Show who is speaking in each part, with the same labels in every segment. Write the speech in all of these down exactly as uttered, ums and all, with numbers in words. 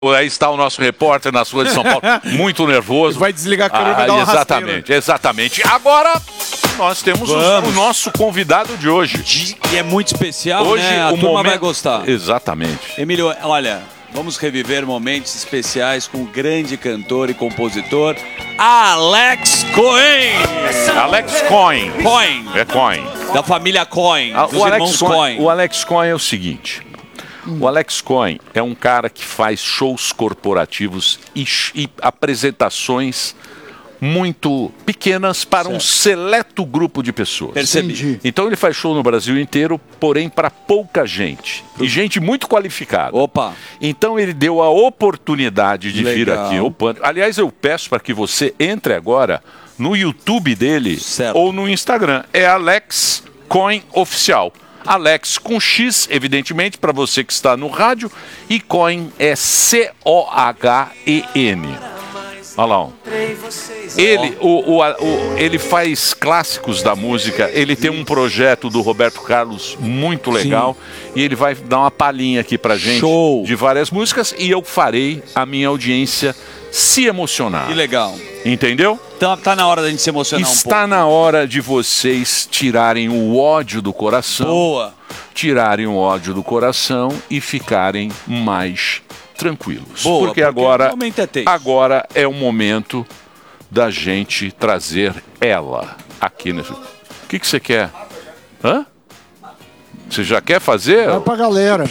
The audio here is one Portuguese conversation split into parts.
Speaker 1: Aí está o nosso repórter nas ruas de São Paulo, muito nervoso.
Speaker 2: Vai desligar a câmera e vai dar uma
Speaker 1: Exatamente,
Speaker 2: rasteira.
Speaker 1: exatamente. Agora, nós temos o, o nosso convidado de hoje.
Speaker 3: E é muito especial,
Speaker 1: hoje,
Speaker 3: né? A
Speaker 1: o
Speaker 3: turma
Speaker 1: momento...
Speaker 3: vai gostar.
Speaker 1: Exatamente.
Speaker 3: Emílio, olha, vamos reviver momentos especiais com o grande cantor e compositor Alex Cohen.
Speaker 1: Alex Cohen.
Speaker 3: Cohen.
Speaker 1: É Cohen.
Speaker 3: Da família Cohen,
Speaker 1: Ah,
Speaker 3: dos
Speaker 1: o, Alex
Speaker 3: irmãos
Speaker 1: Cohen,
Speaker 3: Cohen.
Speaker 1: o Alex Cohen é o seguinte. O Alex Cohen é um cara que faz shows corporativos e, e apresentações muito pequenas para certo. um seleto grupo de pessoas.
Speaker 3: Percebi.
Speaker 1: Então ele faz show no Brasil inteiro, porém para pouca gente. E gente muito qualificada.
Speaker 3: Opa.
Speaker 1: Então ele deu a oportunidade de
Speaker 3: Legal.
Speaker 1: vir aqui ao Pânico. Aliás, eu peço para que você entre agora no YouTube dele
Speaker 3: certo.
Speaker 1: ou no Instagram. É Alex Cohen Oficial. Alex com X, evidentemente, para você que está no rádio. E Cohen é C O H E N. Olha lá. Ó. Ele, o, o, o, ele faz clássicos da música. Ele tem um projeto do Roberto Carlos muito legal. Sim. E ele vai dar uma palhinha aqui pra gente.
Speaker 3: Show.
Speaker 1: De várias músicas. E eu farei a minha audiência se emocionar.
Speaker 3: Que legal.
Speaker 1: Entendeu?
Speaker 3: Tá, tá na hora da gente se emocionar um pouco.
Speaker 1: Está na hora de vocês tirarem o ódio do coração.
Speaker 3: Boa.
Speaker 1: Tirarem o ódio do coração e ficarem mais tranquilos.
Speaker 3: Boa,
Speaker 1: porque,
Speaker 3: porque
Speaker 1: agora,
Speaker 3: o momento é tenso.
Speaker 1: agora é o momento da gente trazer ela aqui nesse... O que que você quer? Hã? Você já quer fazer?
Speaker 2: Vai pra galera.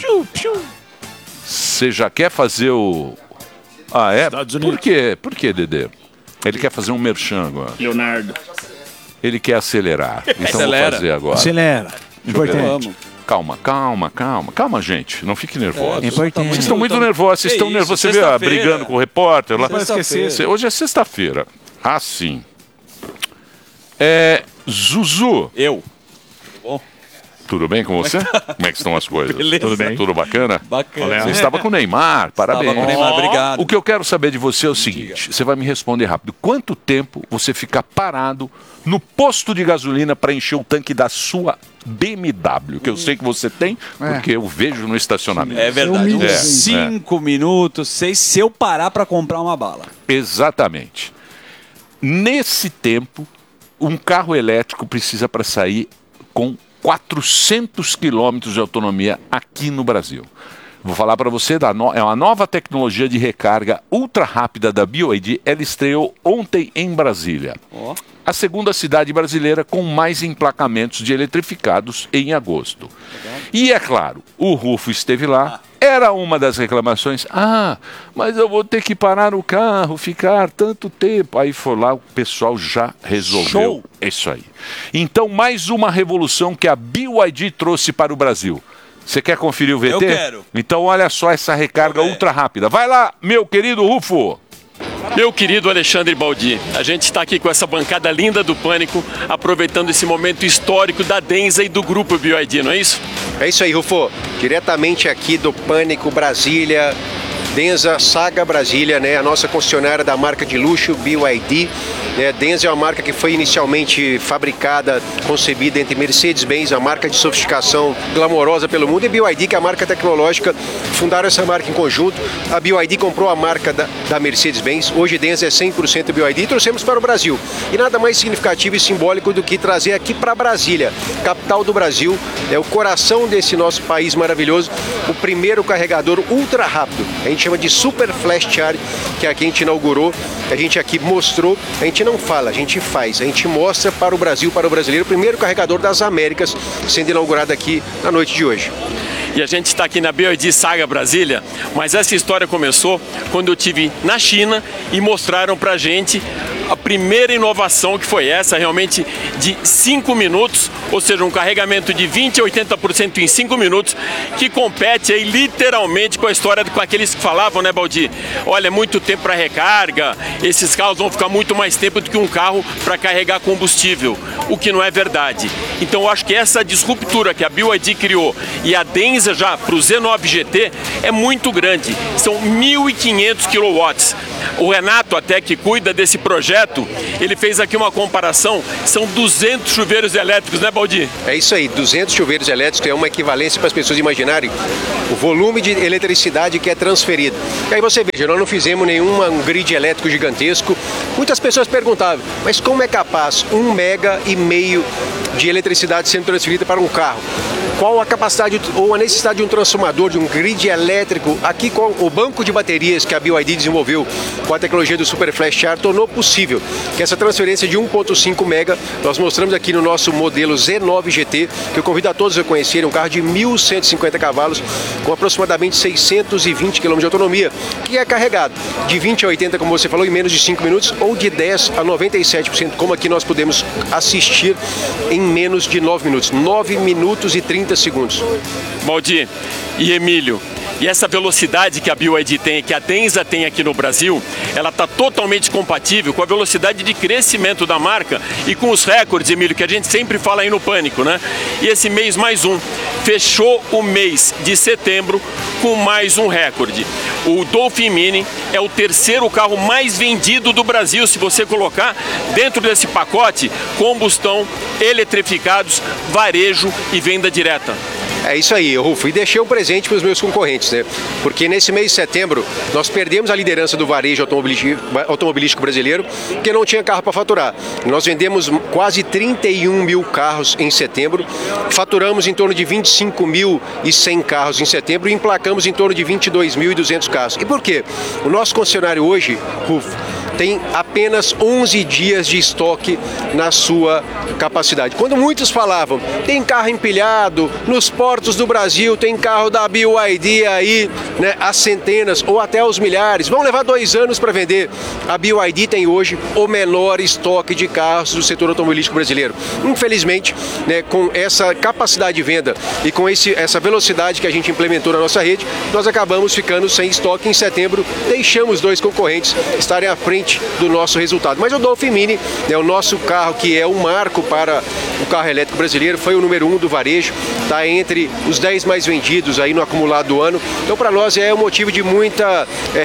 Speaker 1: Você já quer fazer o... Ah, é?
Speaker 2: Estados Unidos.
Speaker 1: Por quê? Por quê, Dedê? Ele quer fazer um merchan agora.
Speaker 2: Leonardo.
Speaker 1: Ele quer acelerar. Então
Speaker 3: Acelera.
Speaker 1: vou fazer agora.
Speaker 2: Acelera. Importante.
Speaker 3: Vamos.
Speaker 1: Calma, calma, calma. Calma, gente. Não fique nervoso.
Speaker 2: É importante.
Speaker 1: Vocês estão muito nervosos. Vocês
Speaker 3: Que
Speaker 1: estão
Speaker 3: isso,
Speaker 1: nervosos. Você vê, ah,
Speaker 3: sexta-feira.
Speaker 1: brigando com o repórter lá.
Speaker 2: Vai esquecer.
Speaker 1: Cê- Hoje é sexta-feira. Ah, sim. É... Zuzu,
Speaker 3: Eu.
Speaker 1: tudo bem com você? Como é que estão as coisas?
Speaker 3: Beleza.
Speaker 1: Tudo bem? Tudo bacana?
Speaker 3: Bacana.
Speaker 1: Você estava com o Neymar, parabéns.
Speaker 3: Estava com o Neymar, obrigado.
Speaker 1: O que eu quero saber de você é o seguinte, você vai me responder rápido. Quanto tempo você fica parado no posto de gasolina para encher o tanque da sua B M W? Que eu sei que você tem, porque eu vejo no estacionamento.
Speaker 3: É verdade.
Speaker 2: Eu
Speaker 3: Uns
Speaker 2: me-
Speaker 3: cinco minutos, seis, se eu parar pra comprar uma bala.
Speaker 1: Exatamente. Nesse tempo, um carro elétrico precisa para sair com quatrocentos quilômetros de autonomia aqui no Brasil. Vou falar para você, da no... é uma nova tecnologia de recarga ultra rápida da B Y D. Ela estreou ontem em Brasília.
Speaker 3: Ó.
Speaker 1: A segunda cidade brasileira com mais emplacamentos de eletrificados em agosto. E é claro, o Rufo esteve lá. Era uma das reclamações. Ah, mas eu vou ter que parar o carro, ficar tanto tempo. Aí foi lá, o pessoal já resolveu.
Speaker 3: Show.
Speaker 1: Isso aí. Então, mais uma revolução que a B Y D trouxe para o Brasil. Você quer conferir o V T?
Speaker 3: Eu quero.
Speaker 1: Então, olha só essa recarga ultra rápida. Vai lá, meu querido Rufo.
Speaker 4: Meu querido Alexandre Baldi, a gente está aqui com essa bancada linda do Pânico, aproveitando esse momento histórico da Denza e do grupo B Y D, não é isso?
Speaker 5: É isso aí, Rufo. Diretamente aqui do Pânico Brasília, Denza Saga Brasília, né? A nossa concessionária da marca de luxo B Y D. Né? Denza é uma marca que foi inicialmente fabricada, concebida entre Mercedes-Benz, a marca de sofisticação glamourosa pelo mundo, e B Y D, que é a marca tecnológica. Fundaram essa marca em conjunto. A B Y D comprou a marca da, da Mercedes-Benz. Hoje Denza é cem por cento B Y D e trouxemos para o Brasil. E nada mais significativo e simbólico do que trazer aqui para Brasília, capital do Brasil, é o coração desse nosso país maravilhoso, o primeiro carregador ultra rápido. A gente chama de Super Flash Charge, que aqui a gente inaugurou, que a gente aqui mostrou. A gente não fala, a gente faz, a gente mostra para o Brasil, para o brasileiro, o primeiro carregador das Américas sendo inaugurado aqui na noite de hoje.
Speaker 4: E a gente está aqui na B Y D Saga Brasília, mas essa história começou quando eu estive na China e mostraram pra gente a primeira inovação, que foi essa, realmente de cinco minutos, ou seja, um carregamento de vinte a oitenta por cento em cinco minutos, que compete aí literalmente com a história com aqueles que falavam, né, Baldi? Olha, é muito tempo para recarga, esses carros vão ficar muito mais tempo do que um carro para carregar combustível. o que não é verdade. Então eu acho que essa disruptura que a B Y D criou e a Denza já para o Z nove G T é muito grande. São mil e quinhentos quilowatts. O Renato, até que cuida desse projeto, ele fez aqui uma comparação, são duzentos chuveiros elétricos, né, Baldi?
Speaker 5: É isso aí, duzentos chuveiros elétricos é uma equivalência para as pessoas imaginarem o volume de eletricidade que é transferido. E aí você veja, nós não fizemos nenhum um grid elétrico gigantesco. Muitas pessoas perguntavam, mas como é capaz um mega e meio de eletricidade sendo transferida para um carro? Qual a capacidade ou a necessidade de um transformador, de um grid elétrico? Aqui com o banco de baterias que a B Y D desenvolveu com a tecnologia do Super Flash Charge tornou possível que essa transferência de um ponto cinco mega, nós mostramos aqui no nosso modelo Z nove G T, que eu convido a todos a conhecerem, um carro de mil cento e cinquenta cavalos, com aproximadamente seiscentos e vinte quilômetros de autonomia, que é carregado de vinte a oitenta, como você falou, em menos de cinco minutos, ou de dez a noventa e sete por cento, como aqui nós podemos assistir em menos de nove minutos. nove minutos e trinta segundos.
Speaker 4: Baldi e Emílio, e essa velocidade que a B Y D tem, que a Denza tem aqui no Brasil, ela está totalmente compatível com a velocidade de crescimento da marca e com os recordes, Emílio, que a gente sempre fala aí no Pânico, né? E esse mês mais um. Fechou o mês de setembro com mais um recorde. O Dolphin Mini é o terceiro carro mais vendido do Brasil, se você colocar dentro desse pacote combustão, eletrificados, varejo e venda direta.
Speaker 5: É isso aí, Rufo, e deixei um presente para os meus concorrentes, né? Porque nesse mês de setembro nós perdemos a liderança do varejo automobilístico, automobilístico brasileiro, porque não tinha carro para faturar. Nós vendemos quase trinta e um mil carros em setembro, faturamos em torno de vinte e cinco mil e cem carros em setembro e emplacamos em torno de vinte e dois mil e duzentos carros. E por quê? O nosso concessionário hoje, Rufo, tem apenas onze dias de estoque na sua capacidade. Quando muitos falavam, tem carro empilhado, nos portos do Brasil tem carro da B Y D aí, né, às centenas ou até aos milhares, vão levar dois anos para vender. A B Y D tem hoje o menor estoque de carros do setor automobilístico brasileiro. Infelizmente, né, com essa capacidade de venda e com esse, essa velocidade que a gente implementou na nossa rede, nós acabamos ficando sem estoque em setembro, deixamos dois concorrentes estarem à frente do nosso resultado. Mas o Dolphin Mini, né, o nosso carro que é um marco para o carro elétrico brasileiro, foi o número um do varejo, está entre os dez mais vendidos aí no acumulado do ano. Então para nós é um motivo de muita é,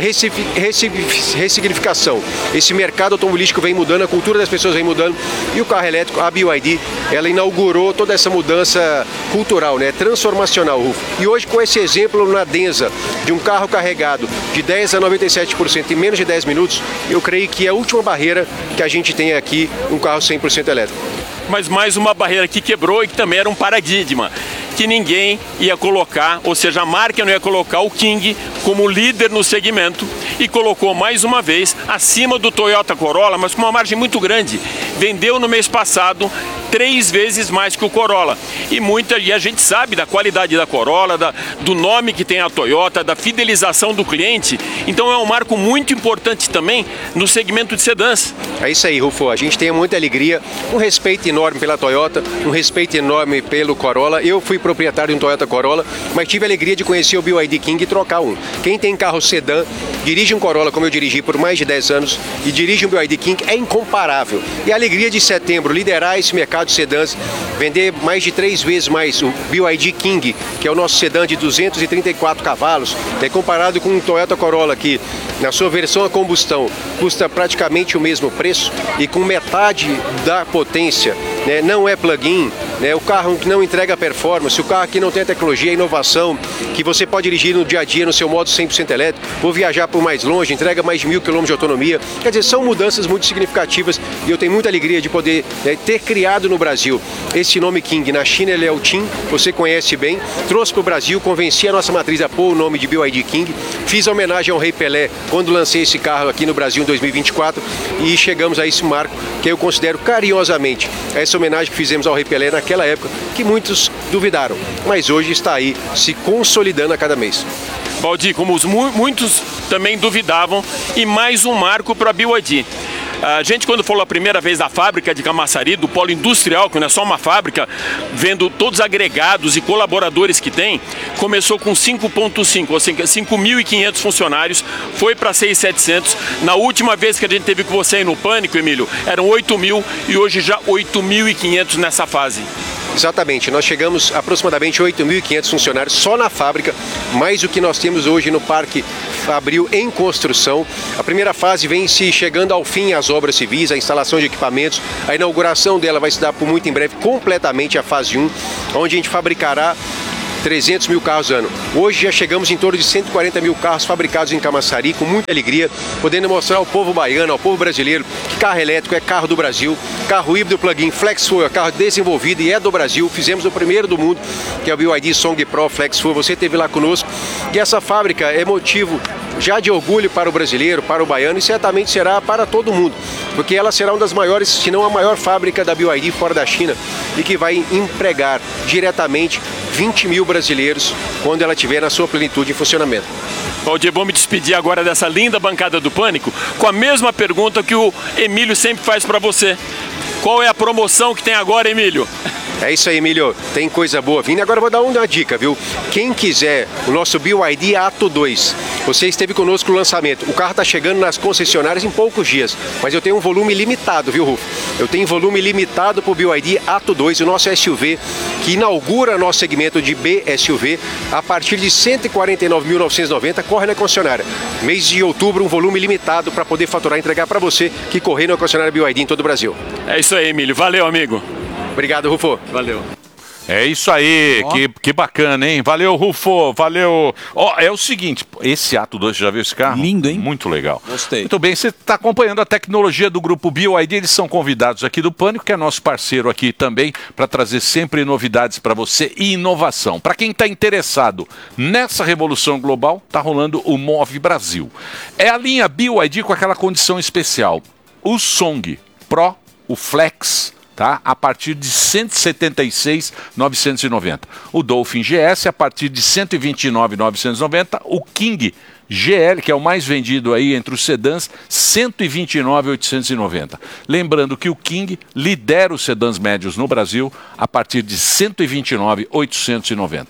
Speaker 5: ressignificação. Esse mercado automobilístico vem mudando, a cultura das pessoas vem mudando e o carro elétrico, a B Y D, ela inaugurou toda essa mudança cultural, né, transformacional, Rufo. E hoje com esse exemplo na Denza, de um carro carregado de dez a noventa e sete por cento em menos de dez minutos, eu creio que é a última barreira que a gente tem aqui, um carro cem por cento elétrico.
Speaker 4: Mas mais uma barreira que quebrou e que também era um paradigma, que ninguém ia colocar, ou seja, a marca não ia colocar o King como líder no segmento e colocou mais uma vez acima do Toyota Corolla, mas com uma margem muito grande. Vendeu no mês passado três vezes mais que o Corolla. E, muita, e a gente sabe da qualidade da Corolla, da, do nome que tem a Toyota, da fidelização do cliente. Então é um marco muito importante também no segmento de sedãs.
Speaker 5: É isso aí, Rufo. A gente tem muita alegria, um respeito enorme pela Toyota, um respeito enorme pelo Corolla. Eu fui proprietário de um Toyota Corolla, mas tive a alegria de conhecer o B Y D King e trocar um. Quem tem carro sedã, dirige um Corolla como eu dirigi por mais de dez anos e dirige um B Y D King, é incomparável. E a alegria de setembro liderar esse mercado de sedãs, vender mais de três vezes mais o B Y D King, que é o nosso sedã de duzentos e trinta e quatro cavalos, é comparado com um Toyota Corolla que na sua versão a combustão custa praticamente o mesmo preço e com metade da potência, né, não é plug-in, né, o carro que não entrega performance, o carro que não tem a tecnologia, a inovação, que você pode dirigir no dia a dia no seu modo cem por cento elétrico, ou viajar por mais longe, entrega mais de mil quilômetros de autonomia. Quer dizer, são mudanças muito significativas e eu tenho muita alegria de poder, né, ter criado no Brasil esse nome King. Na China ele é o Tim, você conhece bem, trouxe para o Brasil, convenci a nossa matriz a pôr o nome de B Y D King, fiz a homenagem ao Rei Pelé quando lancei esse carro aqui no Brasil em dois mil e vinte e quatro e chegamos a esse marco que eu considero carinhosamente essa homenagem que fizemos ao Rei Pelé naquela época, que muitos duvidaram, mas hoje está aí se consolidando a cada mês.
Speaker 4: Baldi, como os mu muitos também duvidavam, e mais um marco para a B Y D. A gente, quando falou a primeira vez da fábrica de Camaçari, do polo industrial, que não é só uma fábrica, vendo todos os agregados e colaboradores que tem, começou com cinco ponto cinco, ou seja, cinco mil e quinhentos funcionários, foi para seis mil e setecentos. Na última vez que a gente teve com você aí no Pânico, Emílio, eram oito mil e hoje já oito mil e quinhentos nessa fase.
Speaker 5: Exatamente, nós chegamos a aproximadamente oito mil e quinhentos funcionários só na fábrica, mais o que nós temos hoje no Parque Fabril em construção. A primeira fase vem se chegando ao fim as obras civis, a instalação de equipamentos, a inauguração dela vai se dar por muito em breve, completamente a fase um, onde a gente fabricará trezentos mil carros ano. Hoje já chegamos em torno de cento e quarenta mil carros fabricados em Camaçari, com muita alegria, podendo mostrar ao povo baiano, ao povo brasileiro, que carro elétrico é carro do Brasil, carro híbrido plug-in Flex Fuel é carro desenvolvido e é do Brasil. Fizemos o primeiro do mundo, que é o B Y D Song Pro Flex Fuel. Você esteve lá conosco. E essa fábrica é motivo já de orgulho para o brasileiro, para o baiano, e certamente será para todo mundo, porque ela será uma das maiores, se não a maior fábrica da B Y D fora da China, e que vai empregar diretamente vinte mil brasileiros quando ela estiver na sua plenitude em funcionamento.
Speaker 4: Valdir, vou me despedir agora dessa linda bancada do Pânico com a mesma pergunta que o Emílio sempre faz para você. Qual é a promoção que tem agora, Emílio?
Speaker 5: É isso aí, Emílio. Tem coisa boa vindo. Agora eu vou dar uma dica, viu? Quem quiser o nosso B Y D Atto dois, você esteve conosco no lançamento. O carro está chegando nas concessionárias em poucos dias, mas eu tenho um volume limitado, viu, Rufo? Eu tenho volume limitado para o B Y D Atto dois, o nosso S U V, que inaugura nosso segmento de B S U V a partir de cento e quarenta e nove mil novecentos e noventa, corre na concessionária. Mês de outubro, um volume limitado para poder faturar e entregar para você que correr na concessionária B Y D em todo o Brasil.
Speaker 4: É isso aí, Emílio. Valeu, amigo.
Speaker 5: Obrigado, Rufo.
Speaker 4: Valeu.
Speaker 1: É isso aí, que, que bacana, hein? Valeu, Rufo, valeu. Ó, é o seguinte, esse Atto dois, você já viu esse carro?
Speaker 3: Lindo, hein?
Speaker 1: Muito legal.
Speaker 3: Gostei.
Speaker 1: Muito bem, você está acompanhando a tecnologia do Grupo B Y D, eles são convidados aqui do Pânico, que é nosso parceiro aqui também, para trazer sempre novidades para você e inovação. Para quem está interessado nessa revolução global, tá rolando o Move Brasil. É a linha B Y D com aquela condição especial. O Song Pro, o Flex, tá? A partir de cento e setenta e seis mil novecentos e noventa. O Dolphin G S a partir de cento e vinte e nove mil novecentos e noventa. O King G L, que é o mais vendido aí entre os sedãs, cento e vinte e nove mil oitocentos e noventa. Lembrando que o King lidera os sedãs médios no Brasil a partir de cento e vinte e nove mil oitocentos e noventa.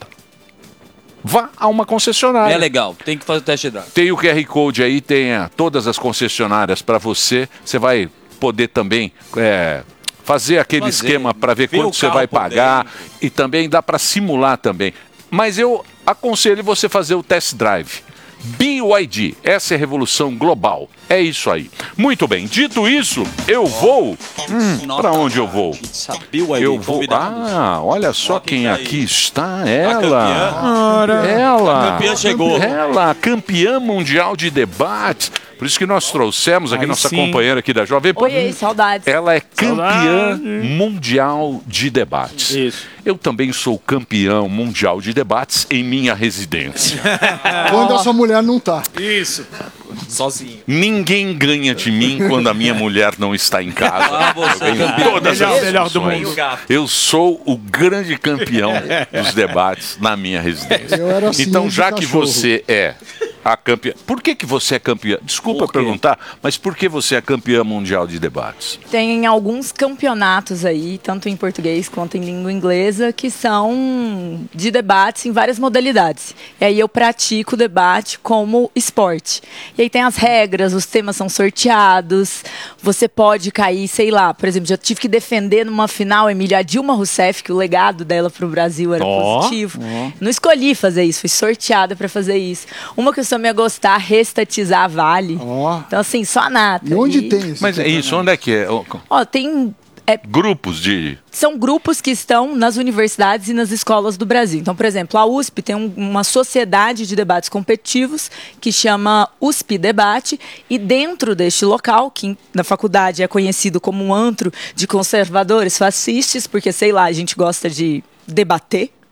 Speaker 1: Vá a uma concessionária.
Speaker 3: É legal, tem que fazer o test drive.
Speaker 1: Tem o Q R Code aí, tem ah, todas as concessionárias para você. Você vai poder também é, fazer aquele
Speaker 3: fazer,
Speaker 1: esquema para ver
Speaker 3: ver
Speaker 1: quanto você vai pagar e também dá para simular também. Mas eu aconselho você fazer o test drive. B Y D, essa é a revolução global. É isso aí. Muito bem, dito isso, eu vou... Hum, para onde eu vou? Eu vou... Ah, olha só quem aqui está. Ela. Ela.
Speaker 3: A campeã chegou.
Speaker 1: Ela, campeã mundial de debates. Por isso que nós trouxemos aqui
Speaker 6: Aí
Speaker 1: nossa
Speaker 6: sim.
Speaker 1: companheira aqui da Jovem Pan.
Speaker 7: Oi, saudades.
Speaker 1: Ela é campeã
Speaker 6: Saudade.
Speaker 1: mundial de debates.
Speaker 6: Isso.
Speaker 1: Eu também sou campeão mundial de debates em minha residência.
Speaker 2: Quando a sua mulher não tá.
Speaker 6: Isso.
Speaker 3: Sozinho.
Speaker 1: Ninguém ganha de mim quando a minha mulher não está em casa.
Speaker 3: Ah, você
Speaker 1: Eu ganho
Speaker 3: é campeão.
Speaker 1: todas
Speaker 6: Melhor-
Speaker 1: as
Speaker 6: melhor do
Speaker 1: funções.
Speaker 6: mundo.
Speaker 1: Eu sou o grande campeão dos debates na minha residência.
Speaker 2: Eu era assim,
Speaker 1: Então,
Speaker 2: de
Speaker 1: já que
Speaker 2: cachorro.
Speaker 1: você é a campeã... Por que que você é campeã? Desculpa
Speaker 3: Por quê?
Speaker 1: perguntar, mas por que você é campeã mundial de debates?
Speaker 7: Tem alguns campeonatos aí, tanto em português quanto em língua inglesa, que são de debates em várias modalidades. E aí eu pratico o debate como esporte. E aí tem as regras, os temas são sorteados, você pode cair, sei lá, por exemplo, já tive que defender numa final, Emília, a Dilma Rousseff, que o legado dela para o Brasil era
Speaker 6: Ó,
Speaker 7: positivo. Não escolhi fazer isso, fui sorteada para fazer isso. Uma que eu só me ia gostar, restatizar a Vale.
Speaker 2: Ó.
Speaker 7: Então, assim, só nata.
Speaker 2: E onde
Speaker 7: E-
Speaker 2: tem esse
Speaker 1: Mas é isso, onde é que é?
Speaker 7: Ó, tem... é,
Speaker 1: Grupos de...
Speaker 7: são grupos que estão nas universidades e nas escolas do Brasil. Então, por exemplo, a U S P tem um- uma sociedade de debates competitivos que chama U S P Debate, e dentro deste local, que na faculdade é conhecido como um antro de conservadores fascistas, porque, sei lá, a gente gosta de debater,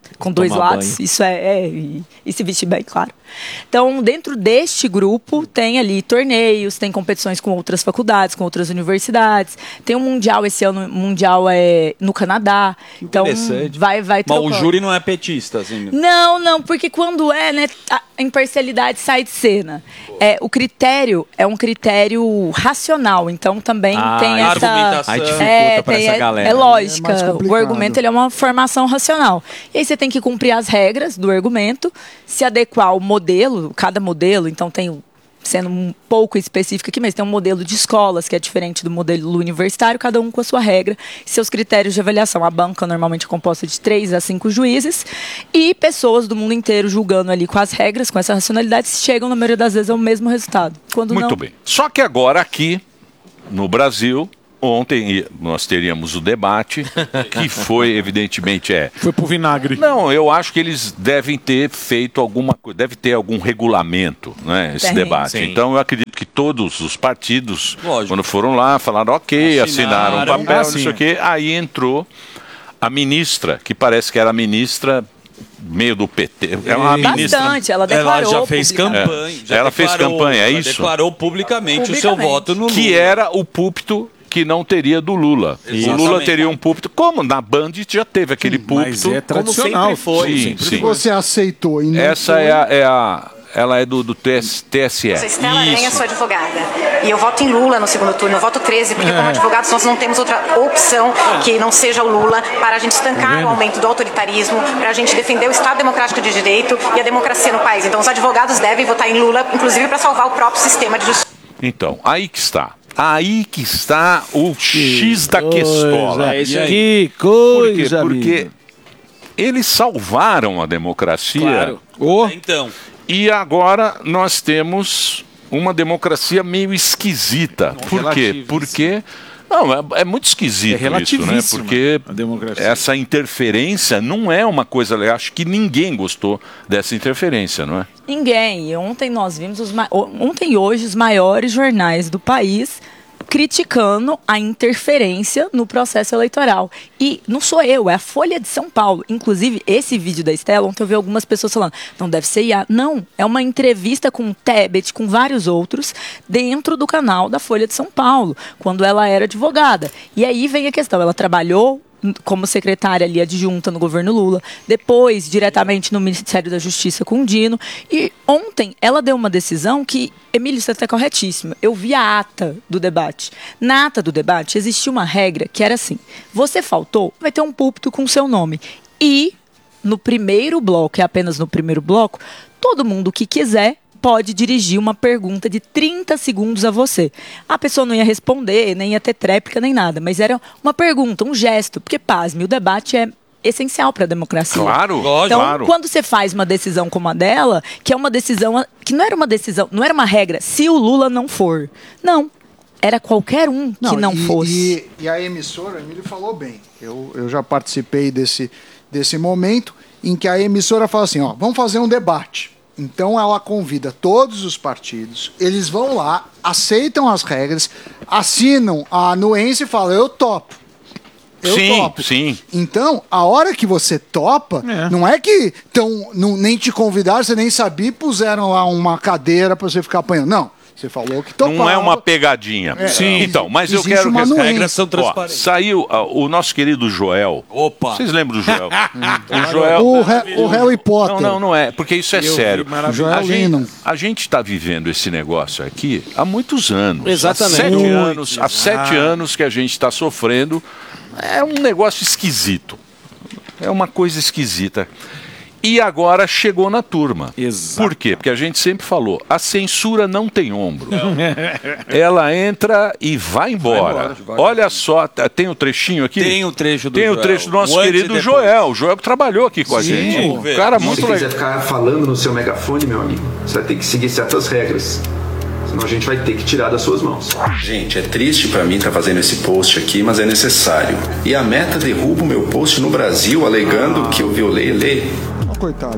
Speaker 7: com dois
Speaker 6: Tomar
Speaker 7: lados,
Speaker 6: banho.
Speaker 7: isso é, é e, e se vestir bem, claro. Então, dentro deste grupo, tem ali torneios, tem competições com outras faculdades, com outras universidades, tem um mundial, esse ano, mundial é no Canadá, então
Speaker 6: Interessante.
Speaker 7: vai, vai
Speaker 3: Mas o
Speaker 7: trocando.
Speaker 3: júri não é petista, assim.
Speaker 7: Não, não, porque quando é, né, a imparcialidade sai de cena. É, o critério é um critério racional, então também
Speaker 6: Ah,
Speaker 7: tem
Speaker 6: a
Speaker 7: essa...
Speaker 6: argumentação. Aí dificulta
Speaker 7: é,
Speaker 6: pra
Speaker 7: tem-
Speaker 6: essa
Speaker 7: é-
Speaker 6: galera.
Speaker 7: É lógica,
Speaker 2: É mais
Speaker 7: o
Speaker 2: complicado.
Speaker 7: argumento ele é uma formação racional. E aí você tem que cumprir as regras do argumento, se adequar ao modelo, cada modelo, então tem o sendo um pouco específico aqui, mas tem um modelo de escolas que é diferente do modelo universitário, cada um com a sua regra e seus critérios de avaliação. A banca normalmente é composta de três a cinco juízes e pessoas do mundo inteiro julgando ali com as regras, com essa racionalidade, chegam na maioria das vezes ao mesmo resultado. Quando
Speaker 1: Muito
Speaker 7: não,
Speaker 1: bem. Só que agora aqui, no Brasil, ontem nós teríamos o debate, que foi, evidentemente, é...
Speaker 8: Foi pro vinagre.
Speaker 1: Não, eu acho que eles devem ter feito alguma coisa, deve ter algum regulamento, né, esse
Speaker 7: Tem.
Speaker 1: debate.
Speaker 6: Sim.
Speaker 1: Então eu acredito que todos os partidos,
Speaker 3: Lógico.
Speaker 1: quando foram lá, falaram ok, assinaram,
Speaker 3: Assinaram.
Speaker 1: um papel,
Speaker 8: Ah,
Speaker 1: não
Speaker 8: sim.
Speaker 1: sei o quê. Aí entrou a ministra, que parece que era a ministra meio do P T. É uma ministra.
Speaker 7: bastante, ela declarou.
Speaker 3: Ela já fez
Speaker 7: publicamente.
Speaker 3: campanha.
Speaker 1: É.
Speaker 3: já
Speaker 1: Ela fez
Speaker 3: declarou-
Speaker 1: campanha, é
Speaker 3: já
Speaker 1: isso?
Speaker 3: declarou publicamente, o seu
Speaker 7: Publicamente.
Speaker 3: voto no Lula.
Speaker 1: Que era o púlpito que não teria do Lula. O
Speaker 3: Exatamente.
Speaker 1: Lula teria um púlpito, como na Band já teve aquele
Speaker 8: Mas
Speaker 1: púlpito.
Speaker 8: é tradicional.
Speaker 6: sempre foi.
Speaker 1: Sim,
Speaker 8: Sempre
Speaker 1: sim.
Speaker 2: Você aceitou e não
Speaker 1: Essa
Speaker 2: foi,
Speaker 1: é a, é a- ela é do, do T S T S E.
Speaker 9: Sou Estela Aranha,
Speaker 1: Isso.
Speaker 9: sou advogada. E eu voto em Lula no segundo turno, eu voto treze, porque como advogados nós não temos outra opção que não seja o Lula para a gente estancar o aumento do autoritarismo, para a gente defender o Estado Democrático de Direito e a democracia no país. Então os advogados devem votar em Lula, inclusive para salvar o próprio sistema de justiça.
Speaker 1: Então, aí que está. Aí que está o X da questão.
Speaker 6: É isso aí.
Speaker 8: Que
Speaker 1: Por quê?
Speaker 8: coisa,
Speaker 1: Porque
Speaker 8: amigo.
Speaker 1: eles salvaram a democracia.
Speaker 3: Claro.
Speaker 8: Ô,
Speaker 3: Então,
Speaker 1: E agora nós temos uma democracia meio esquisita. Por quê?
Speaker 8: relativíssimo.
Speaker 1: Porque não, é, é muito esquisito
Speaker 8: É
Speaker 1: isso, né?
Speaker 8: relativíssima
Speaker 1: Porque
Speaker 8: a democracia.
Speaker 1: essa interferência não é uma coisa legal. Acho que ninguém gostou dessa interferência, não é?
Speaker 7: Ninguém. E ontem nós vimos, os ma- ontem e hoje, os maiores jornais do país criticando a interferência no processo eleitoral. E não sou eu, é a Folha de São Paulo. Inclusive, esse vídeo da Estela, ontem eu vi algumas pessoas falando, não deve ser I A. Não, é uma entrevista com o Tebet, com vários outros, dentro do canal da Folha de São Paulo, quando ela era advogada. E aí vem a questão, ela trabalhou como secretária ali adjunta no governo Lula, depois diretamente no Ministério da Justiça com o Dino, e ontem ela deu uma decisão que, Emílio, você está corretíssimo, eu vi a ata do debate. Na ata do debate existia uma regra que era assim, você faltou, vai ter um púlpito com seu nome, e no primeiro bloco, é apenas no primeiro bloco, todo mundo que quiser pode dirigir uma pergunta de trinta segundos a você. A pessoa não ia responder, nem ia ter tréplica, nem nada, mas era uma pergunta, um gesto, porque, pasme, o debate é essencial para a democracia.
Speaker 1: Claro,
Speaker 7: Então,
Speaker 1: claro.
Speaker 7: quando você faz uma decisão como a dela, que é uma decisão, que não era uma decisão, não era uma regra, se o Lula não for. Não, era qualquer um que não
Speaker 2: e,
Speaker 7: fosse.
Speaker 2: E, e a emissora, o Emílio falou bem, eu, eu já participei desse, desse momento em que a emissora fala assim, ó, vamos fazer um debate. Então ela convida todos os partidos, eles vão lá, aceitam as regras, assinam a anuência e falam, eu topo. Eu
Speaker 1: Sim,
Speaker 2: topo.
Speaker 1: sim.
Speaker 2: Então, a hora que você topa,
Speaker 8: É.
Speaker 2: não é que tão, não, nem te convidaram, você nem sabia e puseram lá uma cadeira para você ficar apanhando. Não, você falou que topava.
Speaker 1: Não é uma pegadinha.
Speaker 2: É,
Speaker 1: Sim. Então, mas eu
Speaker 2: existe
Speaker 1: quero
Speaker 2: uma
Speaker 1: que as
Speaker 2: anuência.
Speaker 1: regras
Speaker 3: são
Speaker 1: Ó,
Speaker 3: transparentes.
Speaker 1: saiu ah, o nosso querido Joel.
Speaker 3: Opa.
Speaker 1: Vocês lembram do Joel? o Joel.
Speaker 2: O, Re- o Harry Potter.
Speaker 1: Não, não, não é, porque isso é
Speaker 8: Eu vi,
Speaker 1: sério.
Speaker 8: maravilhoso.
Speaker 1: A
Speaker 2: Joel
Speaker 1: gente,
Speaker 2: Lennon.
Speaker 1: a gente está vivendo esse negócio aqui há muitos anos.
Speaker 6: Exatamente.
Speaker 1: Há sete
Speaker 6: Muito.
Speaker 1: anos, há sete anos que a gente está sofrendo. É um negócio esquisito. É uma coisa esquisita. E agora chegou na turma.
Speaker 8: Exato.
Speaker 1: Por quê? Porque a gente sempre falou, a censura não tem ombro. Ela entra e vai embora.
Speaker 3: embora, vai.
Speaker 1: Olha só, t- tem o trechinho aqui?
Speaker 3: Tem o trecho do
Speaker 1: Tem o
Speaker 3: Joel.
Speaker 1: trecho do nosso
Speaker 3: O antes e
Speaker 1: querido
Speaker 3: depois.
Speaker 1: Joel. O Joel que trabalhou aqui com a
Speaker 3: Sim,
Speaker 1: gente.
Speaker 3: vamos ver.
Speaker 1: Cara
Speaker 10: Se
Speaker 1: muito
Speaker 10: você quiser
Speaker 1: legal.
Speaker 10: ficar falando no seu megafone, meu amigo, você vai ter que seguir certas regras. Senão a gente vai ter que tirar das suas mãos.
Speaker 11: Gente, é triste pra mim estar fazendo esse post aqui, mas é necessário. E a Meta derruba o meu post no Brasil, alegando que eu violei a lei.
Speaker 2: Oh, coitado.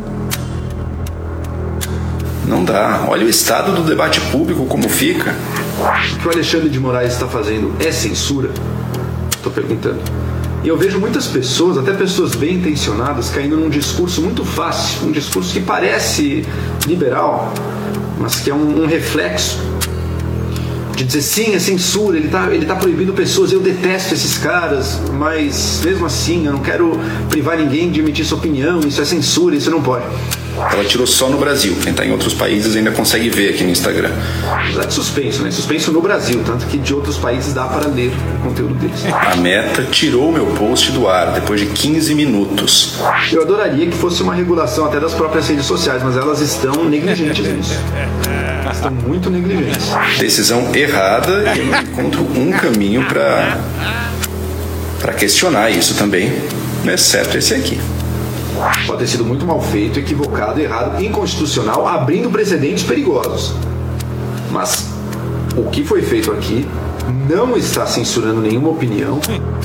Speaker 11: Não dá. Olha o estado do debate público como fica.
Speaker 10: O que o Alexandre de Moraes está fazendo é censura? Tô perguntando. E eu vejo muitas pessoas, até pessoas bem intencionadas, caindo num discurso muito fácil, um discurso que parece liberal, mas que é um, um reflexo de dizer sim, é censura, ele tá, ele tá proibindo pessoas, eu detesto esses caras, mas mesmo assim eu não quero privar ninguém de emitir sua opinião, isso é censura, isso não pode.
Speaker 11: Ela tirou só no Brasil. Quem está em outros países ainda consegue ver aqui no Instagram.
Speaker 10: É de suspenso, né? Suspenso no Brasil, tanto que de outros países dá para ler o conteúdo deles.
Speaker 11: A Meta tirou meu post do ar depois de quinze minutos.
Speaker 10: Eu adoraria que fosse uma regulação até das próprias redes sociais, mas elas estão negligentes nisso. Elas estão muito negligentes.
Speaker 11: Decisão errada, e eu encontro um caminho para para questionar isso também, exceto esse aqui.
Speaker 10: Pode ter sido muito mal feito, equivocado, errado, inconstitucional, abrindo precedentes perigosos. Mas o que foi feito aqui não está censurando nenhuma opinião.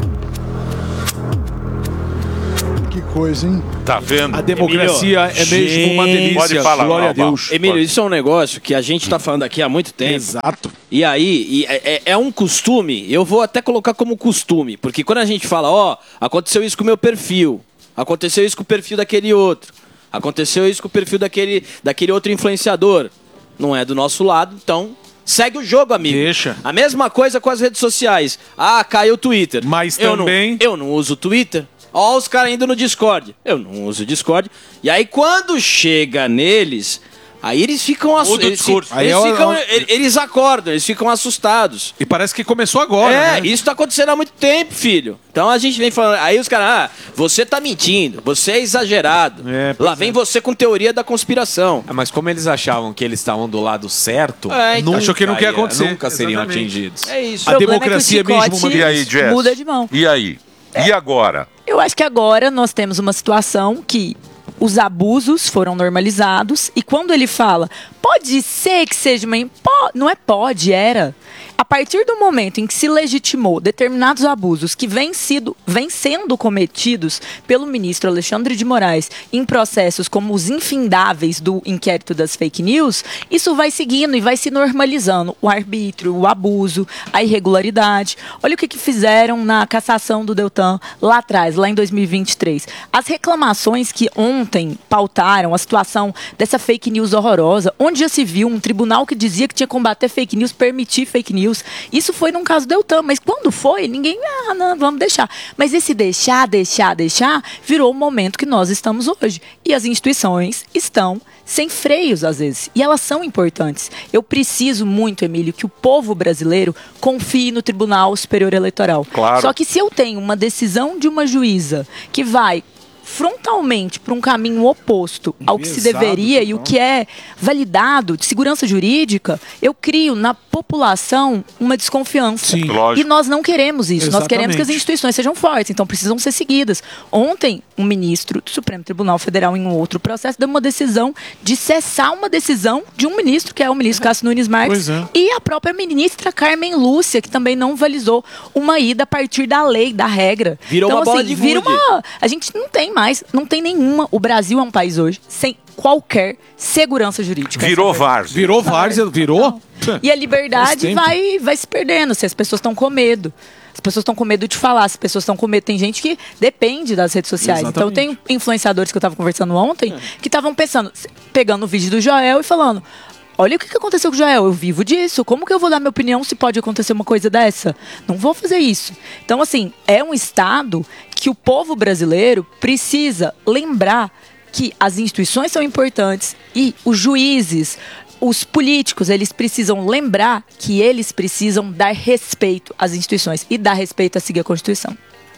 Speaker 2: Que coisa, hein?
Speaker 1: Tá vendo?
Speaker 6: A democracia
Speaker 8: Emílio,
Speaker 6: é mesmo uma delícia.
Speaker 1: Pode falar,
Speaker 6: glória a
Speaker 1: Val,
Speaker 6: Deus.
Speaker 8: Emílio, isso é um negócio que a gente tá falando aqui há muito tempo.
Speaker 6: Exato.
Speaker 8: E aí, e é, é um costume, eu vou até colocar como costume, porque quando a gente fala, ó, aconteceu isso com o meu perfil, aconteceu isso com o perfil daquele outro, aconteceu isso com o perfil daquele, daquele outro influenciador, não é do nosso lado, então segue o jogo, amigo.
Speaker 6: Deixa.
Speaker 8: A mesma coisa com as redes sociais. Ah, caiu o Twitter.
Speaker 6: Mas
Speaker 8: eu
Speaker 6: também...
Speaker 8: Não, eu não uso o Twitter. Ó, os caras indo no Discord. Eu não uso o Discord. E aí, quando chega neles, aí eles ficam assustados. Eles,
Speaker 6: discurso.
Speaker 8: eles,
Speaker 6: Aí é
Speaker 8: ficam,
Speaker 6: o-
Speaker 8: eles acordam, eles ficam assustados.
Speaker 6: E parece que começou agora,
Speaker 8: É,
Speaker 6: né?
Speaker 8: isso tá acontecendo há muito tempo, filho. Então a gente vem falando. Aí os caras, ah, você tá mentindo, você é exagerado.
Speaker 6: É,
Speaker 8: Lá vem você com teoria da conspiração.
Speaker 12: Ah, mas como eles achavam que eles estavam do lado certo,
Speaker 8: É, então.
Speaker 6: Achou que não quer
Speaker 12: ia-
Speaker 6: acontecer.
Speaker 12: nunca seriam
Speaker 6: Exatamente.
Speaker 12: atingidos.
Speaker 8: É isso.
Speaker 6: A
Speaker 7: O problema
Speaker 6: democracia
Speaker 7: é que o
Speaker 6: mesmo
Speaker 7: chicote
Speaker 1: E aí, Jess?
Speaker 7: muda de mão.
Speaker 1: E aí? E agora?
Speaker 7: Eu acho que agora nós temos uma situação que os abusos foram normalizados e quando ele fala, pode ser que seja uma... Po- não é pode, era. A partir do momento em que se legitimou determinados abusos que vêm, sido, vêm sendo cometidos pelo ministro Alexandre de Moraes em processos como os infindáveis do inquérito das fake news, isso vai seguindo e vai se normalizando. O arbítrio, o abuso, a irregularidade. Olha o que, que fizeram na cassação do Deltan lá atrás, lá em dois mil e vinte e três. As reclamações que ontem pautaram a situação dessa fake news horrorosa, onde já se viu um tribunal que dizia que tinha que combater fake news, permitir fake news. Isso foi num caso do Deltan, mas quando foi, ninguém, ah, não, vamos deixar. Mas esse deixar, deixar, deixar, virou o momento que nós estamos hoje. E as instituições estão sem freios, às vezes. E elas são importantes. Eu preciso muito, Emílio, que o povo brasileiro confie no Tribunal Superior Eleitoral.
Speaker 1: Claro.
Speaker 7: Só que se eu tenho uma decisão de uma juíza que vai frontalmente para um caminho oposto ao que se
Speaker 6: Enviesado,
Speaker 7: deveria e o
Speaker 6: total.
Speaker 7: que é validado de segurança jurídica, eu crio na população uma desconfiança.
Speaker 6: Sim.
Speaker 1: Lógico.
Speaker 7: E nós não queremos isso. Nós queremos que as
Speaker 6: Exatamente.
Speaker 7: instituições sejam fortes, então precisam ser seguidas. Ontem, um ministro do Supremo Tribunal Federal, em um outro processo, deu uma decisão de cessar uma decisão de um ministro, que é o ministro Cássio Nunes Marques,
Speaker 6: Pois é.
Speaker 7: e a própria ministra Carmen Lúcia, que também não valizou uma ida a partir da lei, da regra.
Speaker 8: Virou
Speaker 7: então,
Speaker 8: uma bola
Speaker 7: assim,
Speaker 8: de
Speaker 7: vira
Speaker 8: gude.
Speaker 7: uma... A gente não tem mais, não tem nenhuma. O Brasil é um país hoje sem qualquer segurança jurídica.
Speaker 1: Virou
Speaker 7: Essa é a verdade.
Speaker 1: várzea.
Speaker 6: Virou várzea, virou?
Speaker 7: E a
Speaker 6: Faz
Speaker 7: liberdade
Speaker 6: tempo.
Speaker 7: vai, vai se perdendo, se as pessoas estão com medo. As pessoas estão com medo de falar, as pessoas estão com medo. Tem gente que depende das redes sociais. Então,
Speaker 6: Exatamente.
Speaker 7: tem influenciadores que eu estava conversando ontem que estavam pensando, pegando o vídeo do Joel e falando: olha o que que aconteceu com o Joel, eu vivo disso. Como que eu vou dar minha opinião se pode acontecer uma coisa dessa? Não vou fazer isso. Então, assim, é um estado que o povo brasileiro precisa lembrar que as instituições são importantes e os juízes, os políticos, eles precisam lembrar que eles precisam dar respeito às instituições e dar respeito a seguir a Constituição.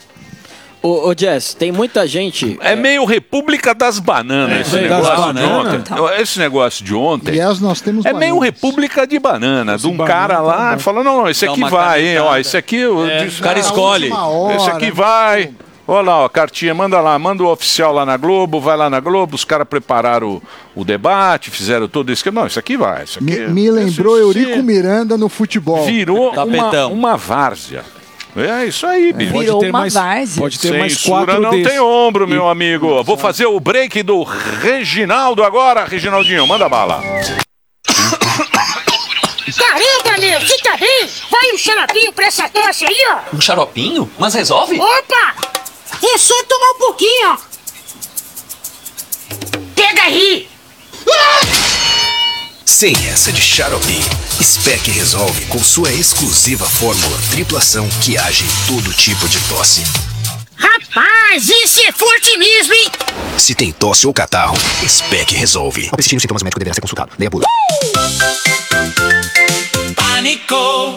Speaker 8: Ô, ô Jess, tem muita gente...
Speaker 1: É meio República das Bananas esse
Speaker 6: É,
Speaker 1: negócio
Speaker 6: das
Speaker 1: de
Speaker 6: bananas.
Speaker 1: ontem. Esse negócio de ontem.
Speaker 2: Aliás, nós temos
Speaker 1: É meio
Speaker 2: bananas.
Speaker 1: República de Banana, de um
Speaker 2: banana
Speaker 1: cara lá
Speaker 2: tá bom.
Speaker 1: falando, não, não, esse
Speaker 3: Dá
Speaker 1: aqui
Speaker 3: uma
Speaker 1: vai, hein, ó,
Speaker 3: canetada.
Speaker 1: esse aqui... eu
Speaker 3: É,
Speaker 1: disse,
Speaker 3: o cara
Speaker 1: ah,
Speaker 3: escolhe.
Speaker 2: última hora,
Speaker 1: Esse aqui vai... Olha lá, ó, cartinha, manda lá, manda o oficial lá na Globo, vai lá na Globo, os caras prepararam o, o debate, fizeram todo isso. Não, isso aqui vai, isso aqui...
Speaker 2: Me, me lembrou
Speaker 1: esse-
Speaker 2: Eurico Miranda no futebol.
Speaker 1: Virou uma,
Speaker 3: Tapetão.
Speaker 1: uma várzea. É isso aí, bicho.
Speaker 7: Virou
Speaker 6: ter
Speaker 7: uma
Speaker 6: mais-
Speaker 7: várzea.
Speaker 6: Pode ter mais
Speaker 1: Censura
Speaker 6: quatro
Speaker 1: não
Speaker 6: desses.
Speaker 1: tem ombro, meu amigo. Vou fazer o break do Reginaldo agora. Reginaldinho, manda bala.
Speaker 13: Caramba, meu, você tá bem? Vai um xaropinho pra essa tosse aí, ó.
Speaker 14: Um xaropinho? Mas resolve?
Speaker 13: Opa! vou só tomar um pouquinho, ó. Pega aí!
Speaker 14: Sem essa de xarope, Spec resolve com sua exclusiva fórmula tripla ação que age em todo tipo de tosse.
Speaker 13: Rapaz, isso é forte mesmo, hein?
Speaker 14: Se tem tosse ou catarro, Spec resolve. Ao persistir nos sintomas, o médico deverá ser consultado. Leia a bula.
Speaker 15: Pânico!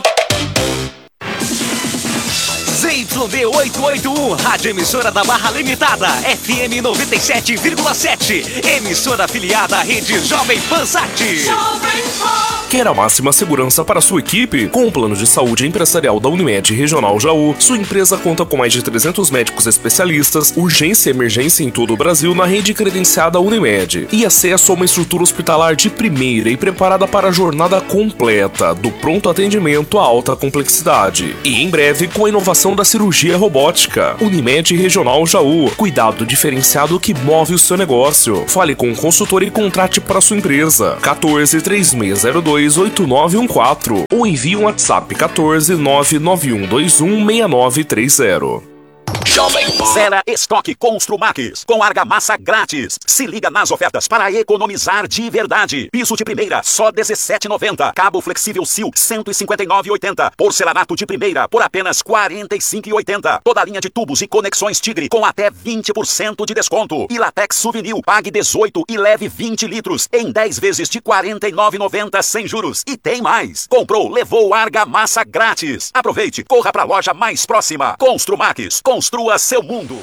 Speaker 15: Z Y D oitocentos e oitenta e um, rádio emissora da Barra Limitada, F M noventa e sete vírgula sete, emissora afiliada à rede Jovem Pan Sat.
Speaker 16: Quer a máxima segurança para sua equipe? Com o plano de saúde empresarial da Unimed Regional Jaú, sua empresa conta com mais de trezentos médicos especialistas, urgência e emergência em todo o Brasil na rede credenciada Unimed e acesso a uma estrutura hospitalar de primeira e preparada para a jornada completa, do pronto atendimento à alta complexidade. E em breve com a inovação da cirurgia robótica. Unimed Regional Jaú, cuidado diferenciado que move o seu negócio. Fale com o consultor e contrate para sua empresa. quatorze, três seis zero dois, oito nove um quatro ou envie um WhatsApp quatorze, nove nove um dois um, seis nove três zero.
Speaker 17: Jovem Zera Estoque Construmax com argamassa grátis. Se liga nas ofertas para economizar de verdade. Piso de primeira, só dezessete reais e noventa centavos. Cabo flexível Sil, cento e cinquenta e nove reais e oitenta centavos. Porcelanato de primeira, por apenas quarenta e cinco reais e oitenta centavos. Toda a linha de tubos e conexões Tigre com até vinte por cento de desconto. E Latex Souvenir, pague dezoito e leve vinte litros em dez vezes de quarenta e nove reais e noventa centavos sem juros. E tem mais. Comprou, levou argamassa grátis. Aproveite, corra para a loja mais próxima. Construmax, construa seu mundo.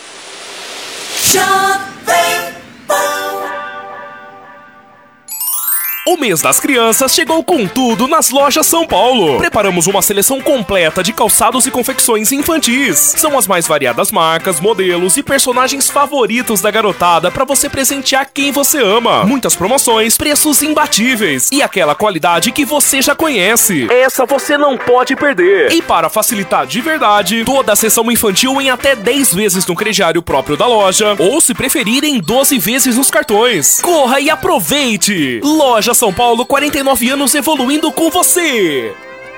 Speaker 16: Jovem Pan. O mês das crianças chegou com tudo nas lojas São Paulo. Preparamos uma seleção completa de calçados e confecções infantis. São as mais variadas marcas, modelos e personagens favoritos da garotada para você presentear quem você ama. Muitas promoções, preços imbatíveis e aquela qualidade que você já conhece. Essa você não pode perder. E para facilitar de verdade, toda a seção infantil em até dez vezes no crediário próprio da loja ou, se preferir, em doze vezes nos cartões. Corra e aproveite! Loja São Paulo, quarenta e nove anos evoluindo com você.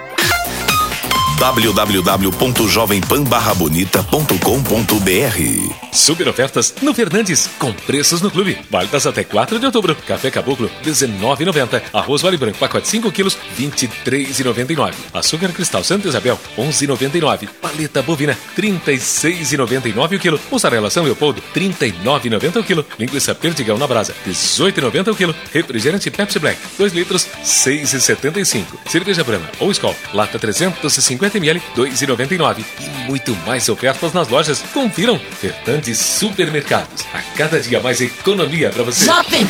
Speaker 14: w w w ponto jovem pan barra bonita ponto com ponto b r.
Speaker 18: Super ofertas no Fernandes, com preços no clube, válidas até quatro de outubro. Café Caboclo, dezenove reais e noventa centavos. Arroz Vale Branco, pacote cinco quilos, vinte e três reais e noventa e nove centavos. Açúcar Cristal Santa Isabel, onze reais e noventa e nove centavos. Paleta bovina, trinta e seis reais e noventa e nove centavos o quilo. Mussarela São Leopoldo, trinta e nove reais e noventa centavos o quilo. Linguiça Perdigão na brasa, dezoito reais e noventa centavos o quilo. Refrigerante Pepsi Black, dois litros, seis reais e setenta e cinco centavos. Cerveja Brahma ou Skol, lata trezentos e cinquenta mililitros, dois reais e noventa e nove centavos. E muito mais ofertas nas lojas. Confiram. Fernandes Supermercados. A cada dia mais economia para você.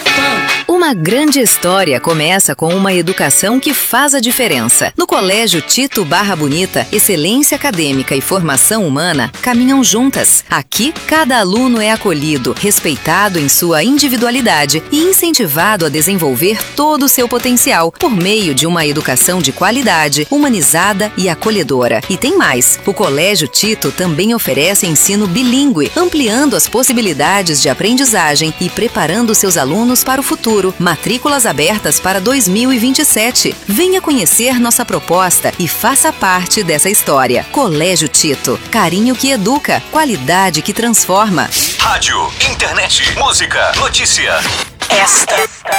Speaker 19: Uma grande história começa com uma educação que faz a diferença. No Colégio Tito Barra Bonita, excelência acadêmica e formação humana caminham juntas. Aqui, cada aluno é acolhido, respeitado em sua individualidade e incentivado a desenvolver todo o seu potencial por meio de uma educação de qualidade, humanizada e acolhedora. E tem mais. O Colégio Tito também oferece ensino bilíngue, ampliando as possibilidades de aprendizagem e preparando seus alunos para o futuro. Matrículas abertas para dois mil e vinte e sete. Venha conhecer nossa proposta e faça parte dessa história. Colégio Tito. Carinho que educa, qualidade que transforma.
Speaker 15: Rádio, internet, música, notícia.
Speaker 20: Esta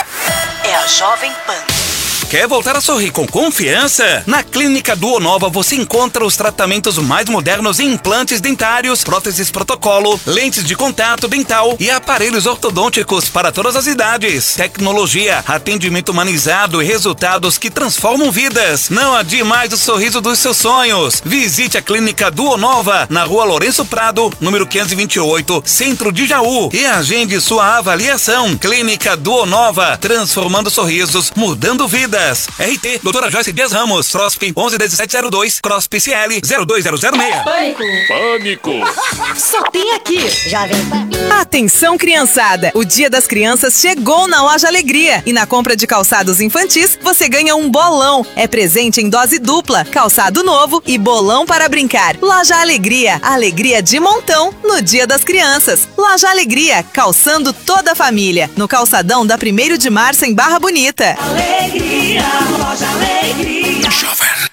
Speaker 20: é a Jovem Pan.
Speaker 15: Quer voltar a sorrir com confiança? Na Clínica Duonova você encontra os tratamentos mais modernos em implantes dentários, próteses protocolo, lentes de contato dental e aparelhos ortodônticos para todas as idades. Tecnologia, atendimento humanizado e resultados que transformam vidas. Não adie mais o sorriso dos seus sonhos. Visite a Clínica Duonova na Rua Lourenço Prado, número quinhentos e vinte e oito, Centro de Jaú, e agende sua avaliação. Clínica Duonova, transformando sorrisos, mudando vidas. R T, doutora Joyce Dias Ramos, C R O S P onze dezessete zero dois, C R O S P C L zero dois zero zero seis.
Speaker 20: Pânico.
Speaker 1: Pânico.
Speaker 20: Só tem aqui. Jovem Pan.
Speaker 21: Atenção, criançada! O Dia das Crianças chegou na Loja Alegria e na compra de calçados infantis você ganha um bolão. É presente em dose dupla, calçado novo e bolão para brincar. Loja Alegria, alegria de montão no Dia das Crianças. Loja Alegria, calçando toda a família. No calçadão da primeiro de março em Barra Bonita.
Speaker 13: Alegria, Loja Alegria.
Speaker 14: Jovem.